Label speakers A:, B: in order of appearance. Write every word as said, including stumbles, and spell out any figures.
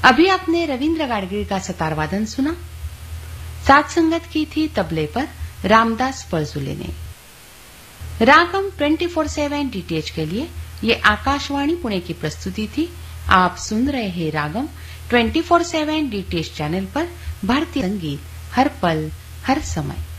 A: अभी आपने रविंद्र गाडगीळ का सतार वादन सुना। साथ संगत की थी तबले पर रामदास परजुले ने। रागम ट्वेंटी फोर सेवन डीटीएच के लिए ये आकाशवाणी पुणे की प्रस्तुति थी। आप सुन रहे हैं रागम ट्वेंटी फोर सेवन डीटीएच चैनल पर भारतीय संगीत हर पल हर समय।